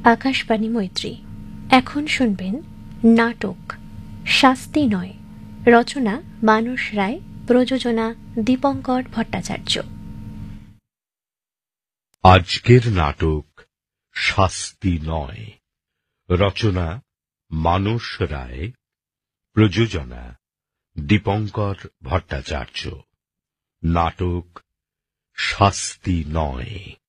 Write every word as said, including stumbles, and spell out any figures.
আকাশবাণী মৈত্রী। এখন শুনবেন নাটক শাস্তি নয়, রচনা মানস রায়, প্রযোজনা দীপঙ্কর ভট্টাচার্য। আজকের নাটক শাস্তি নয়, রচনা মানস রায়, প্রযোজনা দীপঙ্কর ভট্টাচার্য। নাটক শাস্তি নয়।